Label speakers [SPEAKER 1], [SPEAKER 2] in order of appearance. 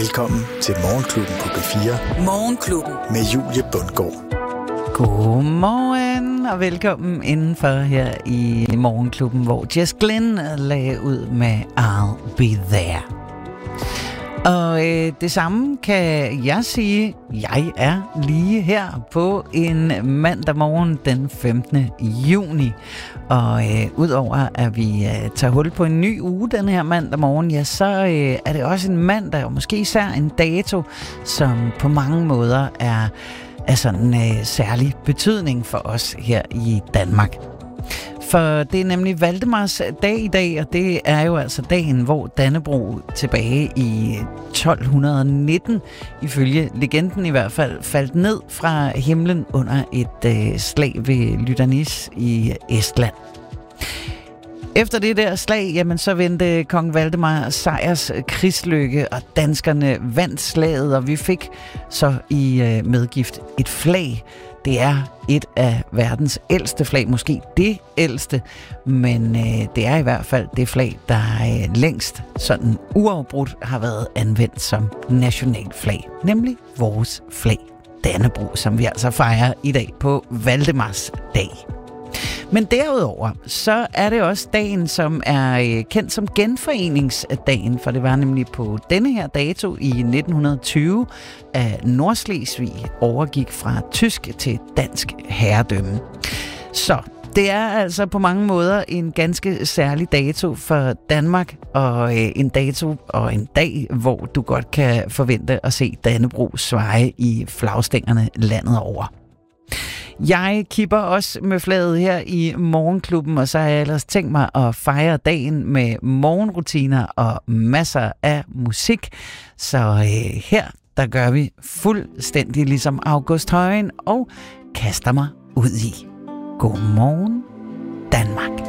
[SPEAKER 1] Velkommen til Morgenklubben på B4.
[SPEAKER 2] Morgenklubben
[SPEAKER 1] med Julie Bundgaard.
[SPEAKER 3] Godmorgen og velkommen indenfor her i Morgenklubben, hvor Jess Glynne lagde ud med I'll Be There. Og det samme kan jeg sige. Jeg er lige her på en mandag morgen den 15. juni. Og udover at vi tager hul på en ny uge den her mandag morgen, ja, så er det også en mandag, og måske især en dato, som på mange måder er af sådan særlig betydning for os her i Danmark. For det er nemlig Valdemars dag i dag, og det er jo altså dagen, hvor Dannebrog tilbage i 1219, ifølge legenden i hvert fald, faldt ned fra himlen under et slag ved Lydanis i Estland. Efter det der slag, jamen, så vendte kong Valdemar sejrs krigslykke, og danskerne vandt slaget, og vi fik så i medgift et flag. Det er et af verdens ældste flag, måske det ældste, men det er i hvert fald det flag, der længst sådan uafbrudt har været anvendt som nationalflag, nemlig vores flag, Dannebrog, som vi altså fejrer i dag på Valdemars dag. Men derudover, så er det også dagen, som er kendt som genforeningsdagen, for det var nemlig på denne her dato i 1920, at Nordslesvig overgik fra tysk til dansk herredømme. Så det er altså på mange måder en ganske særlig dato for Danmark, og en dato og en dag, hvor du godt kan forvente at se Dannebrog svaje i flagstængerne landet over. Jeg kipper også med flaget her i Morgenklubben, og så har jeg ellers tænkt mig at fejre dagen med morgenrutiner og masser af musik. Så her, der gør vi fuldstændig ligesom August Højen og kaster mig ud i Godmorgen Danmark.